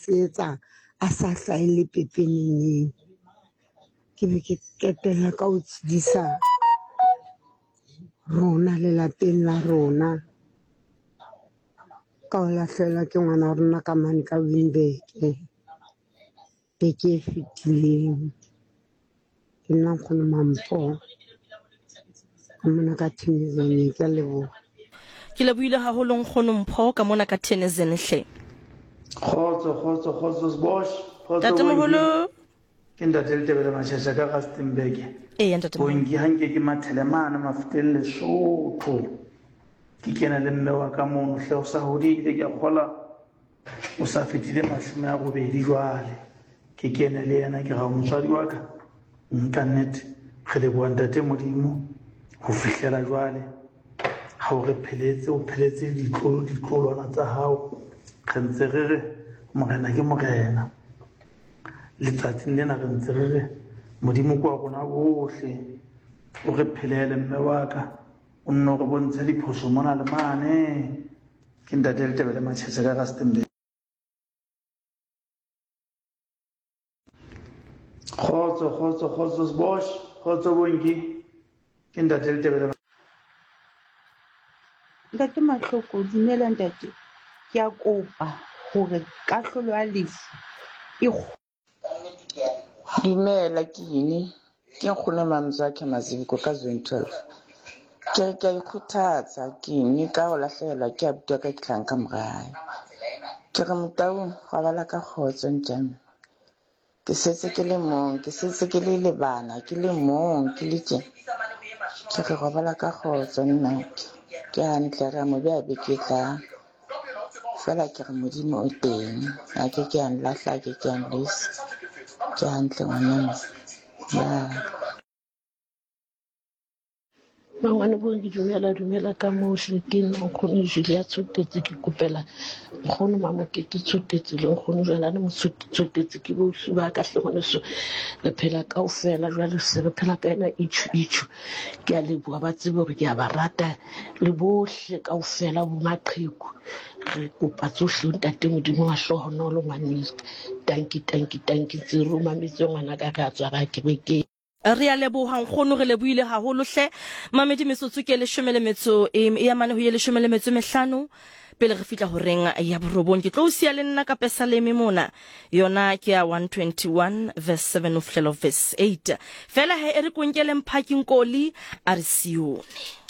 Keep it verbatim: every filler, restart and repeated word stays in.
se etsa a sa hlaele pepeneng ke be ke qetella ka ho tshedisa rona le lapeng la rona ka ho lahlehelwa ke ngwana wa rona ka mane ka Windhoek beke e fetileng ke nna nkgono Mampho mona ka Theunissen ke a leboha. Ke lebohile haholo nkgono Mpho ka mona ka Theunissen hle. Khotso khotso khotso Sbosh khotso Tatemoholo ke ntate le tebele Mashasha ka Rustenburg. Eh ntate mo. Bongi hanke ke mathelemana mafutelle Lesotho ke kena le mme wa ka mono hle o sa hodile ke khola o sa fetile mashome a robedi jwale ke kena le yena ke ga motswadi wa ka nka nnete re le bua ntate modimo ho fihlela jwale ha o re pheletse o pheletse ditlolo ditlolwana tsa hao re ntse re re morena ke morena letsatsing lena re ntse re re modimo kwa rona bohle o re phelele mme wa ka o nno re bontshe diphoso mona le mane ke ntate le tebele Mashasha ka Rustenburg. Khotso khotso khotso Sbosh khotso Bongi ke ntate le tebele ntate Mahloko dumela ntate ke a kopa hore kahlolo ya lefu e dumela ke ene ke nkgono Mamzakhe Maziko ka zone twelve ke ke ikhuthatsa ke ene ka ho lahlehelwa ke abuti ka kitlang ka morae ke re motau ga bala ka khotso ntjane ke setse ke le mong ke setse ke le le bana ke le mong ke le tje ke re go bala ka khotso nna ke hantle ra mo ba be ke tla fela ke re modimo o teng a ke ke an lahla ke ke an lesa ke hantle ngwana ya Mangwane bo di dumela dumela ka mo hlekeng nkgono jile ya tsotetse ke kopela nkgono mama ke ke tsotetse le nkgono jala le motsote tsotetse ke bo ba ka hlogone so le phela kaofela jwale se re phela ka ena ichu ichu ke a leboha ba tsebe hore ke a ba rata le bohle kaofela bo maqheku re kopa tsohle ntate modimo wa hlohonolo ngwaneng tanki tanki tanki tsero mametso ngwana ka ka tswa ga kereke re a leboha nkgono re lebohile haholo hle mamedi metsotso ke leshome le metso e ya mane ho ye leshome le metso mehlano pele re fitla ho renga ya borobong ke tlo sia le nna ka Pesaleme mona yona ke ya one twenty-one verse seven of verse eight fela he e re konkele mphaki nkoli a re sione.